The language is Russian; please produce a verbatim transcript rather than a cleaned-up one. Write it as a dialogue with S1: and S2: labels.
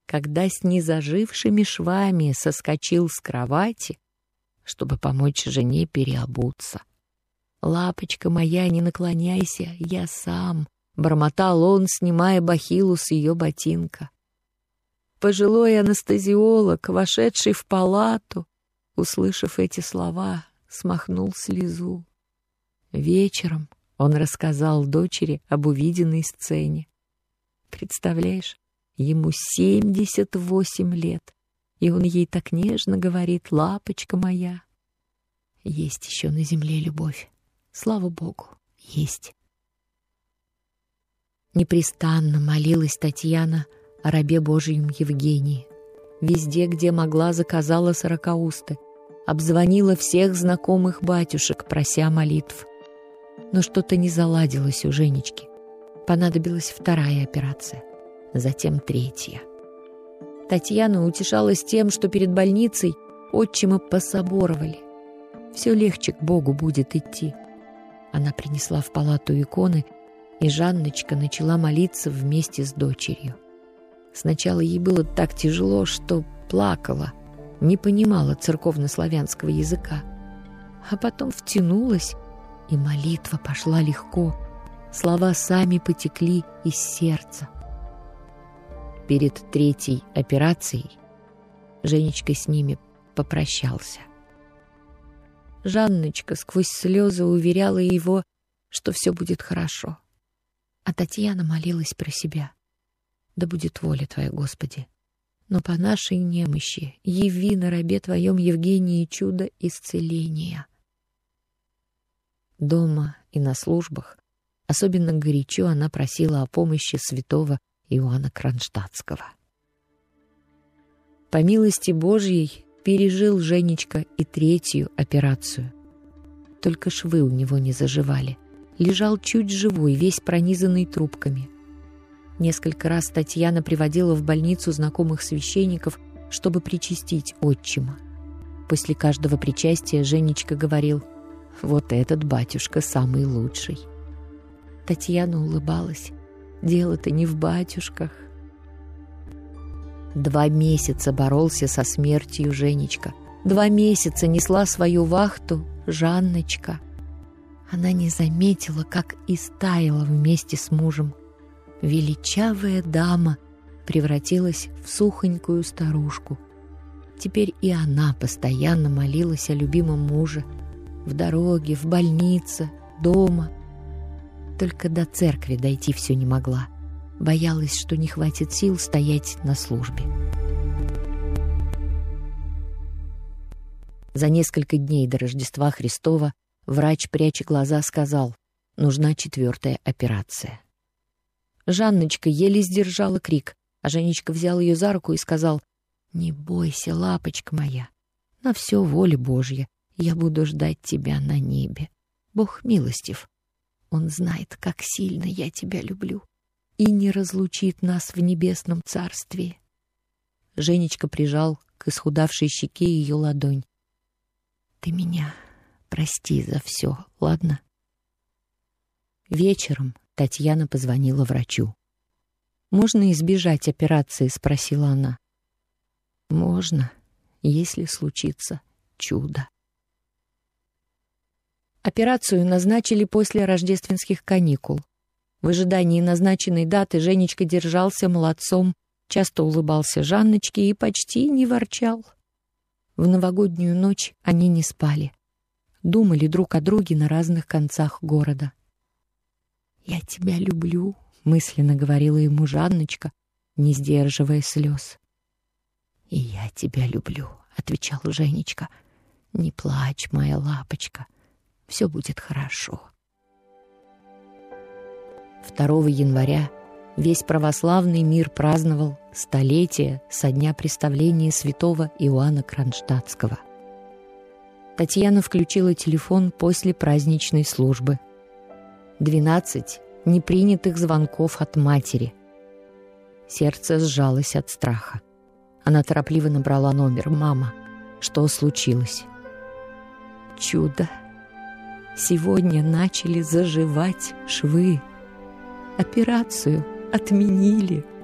S1: когда с незажившими швами соскочил с кровати, чтобы помочь жене переобуться. «Лапочка моя, не наклоняйся, я сам», — бормотал он, снимая бахилу с ее ботинка. Пожилой анестезиолог, вошедший в палату, услышав эти слова, смахнул слезу. Вечером он рассказал дочери об увиденной сцене. Представляешь, ему семьдесят восемь лет, и он ей так нежно говорит: «Лапочка моя». Есть еще на земле любовь. Слава Богу, есть. Непрестанно молилась Татьяна о рабе Божьем Евгении. Везде, где могла, заказала сорокаусты, обзвонила всех знакомых батюшек, прося молитв. Но что-то не заладилось у Женечки. Понадобилась вторая операция, затем третья. Татьяна утешалась тем, что перед больницей отчима пособоровали. Все легче к Богу будет идти. Она принесла в палату иконы, и Жанночка начала молиться вместе с дочерью. Сначала ей было так тяжело, что плакала, не понимала церковнославянского языка. А потом втянулась, и молитва пошла легко. Слова сами потекли из сердца. Перед третьей операцией Женечка с ними попрощался. Жанночка сквозь слезы уверяла его, что все будет хорошо. А Татьяна молилась про себя: «Да будет воля Твоя, Господи, но по нашей немощи яви на рабе Твоем Евгении чудо исцеления». Дома и на службах особенно горячо она просила о помощи святого Иоанна Кронштадтского. По милости Божьей пережил Женечка и третью операцию. Только швы у него не заживали. Лежал чуть живой, весь пронизанный трубками. Несколько раз Татьяна приводила в больницу знакомых священников, чтобы причастить отчима. После каждого причастия Женечка говорил: «Вот этот батюшка самый лучший». Татьяна улыбалась. Дело-то не в батюшках. Два месяца боролся со смертью Женечка. Два месяца несла свою вахту Жанночка. Она не заметила, как истаяла вместе с мужем. Величавая дама превратилась в сухонькую старушку. Теперь и она постоянно молилась о любимом муже. В дороге, в больнице, дома. Только до церкви дойти все не могла. Боялась, что не хватит сил стоять на службе. За несколько дней до Рождества Христова врач, пряча глаза, сказал: нужна четвертая операция. Жанночка еле сдержала крик, а Женечка взял ее за руку и сказал: «Не бойся, лапочка моя, на все воля Божья, я буду ждать тебя на небе. Бог милостив, Он знает, как сильно я тебя люблю, и не разлучит нас в небесном царстве». Женечка прижал к исхудавшей щеке ее ладонь. «Ты меня прости за все, ладно?» Вечером Татьяна позвонила врачу. «Можно избежать операции?» — спросила она. «Можно, если случится чудо». Операцию назначили после рождественских каникул. В ожидании назначенной даты Женечка держался молодцом, часто улыбался Жанночке и почти не ворчал. В новогоднюю ночь они не спали. Думали друг о друге на разных концах города. «Я тебя люблю», — мысленно говорила ему Жанночка, не сдерживая слез. «И я тебя люблю», — отвечал Женечка. «Не плачь, моя лапочка, все будет хорошо». второго января весь православный мир праздновал столетие со дня представления святого Иоанна Кронштадтского. Татьяна включила телефон после праздничной службы. Двенадцать непринятых звонков от матери. Сердце сжалось от страха. Она торопливо набрала номер. «Мама, что случилось?» «Чудо! Сегодня начали заживать швы. Операцию отменили».